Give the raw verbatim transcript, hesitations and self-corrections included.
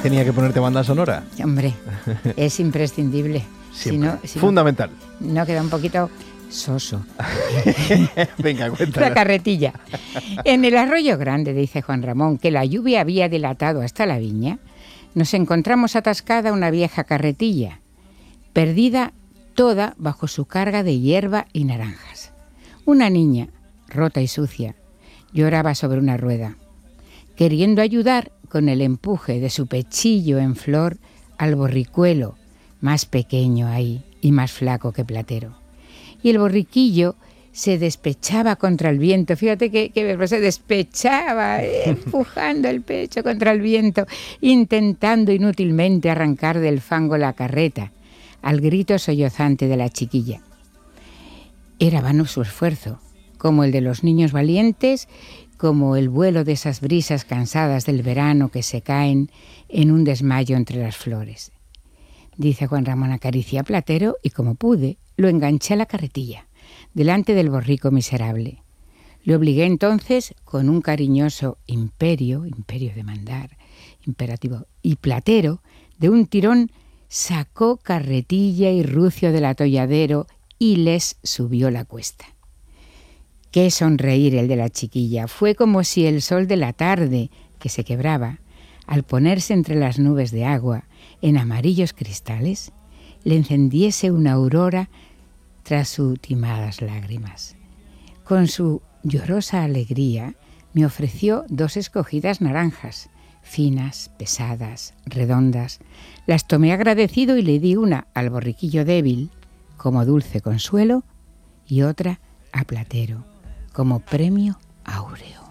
tenía que ponerte banda sonora? Hombre, es imprescindible. Si no, si Fundamental. No, no queda un poquito soso. Venga, cuéntala. La carretilla. En el Arroyo Grande, dice Juan Ramón, que la lluvia había dilatado hasta la viña, nos encontramos atascada una vieja carretilla, perdida toda bajo su carga de hierba y naranjas. Una niña, rota y sucia, lloraba sobre una rueda, queriendo ayudar con el empuje de su pechillo en flor al borricuelo, más pequeño ahí y más flaco que Platero. Y el borriquillo se despechaba contra el viento, fíjate que, que se despechaba, eh, empujando el pecho contra el viento, intentando inútilmente arrancar del fango la carreta, al grito sollozante de la chiquilla. Era vano su esfuerzo, como el de los niños valientes, como el vuelo de esas brisas cansadas del verano que se caen en un desmayo entre las flores. Dice Juan Ramón, acaricié a Platero y como pude, lo enganché a la carretilla, delante del borrico miserable. Le obligué entonces con un cariñoso imperio, imperio de mandar, imperativo, y Platero, de un tirón, sacó carretilla y rucio del atolladero y les subió la cuesta. Qué sonreír el de la chiquilla. Fue como si el sol de la tarde, que se quebraba, al ponerse entre las nubes de agua, en amarillos cristales, le encendiese una aurora tras sus timadas lágrimas. Con su llorosa alegría me ofreció dos escogidas naranjas, finas, pesadas, redondas. Las tomé agradecido y le di una al borriquillo débil, como dulce consuelo, y otra a Platero, como premio áureo.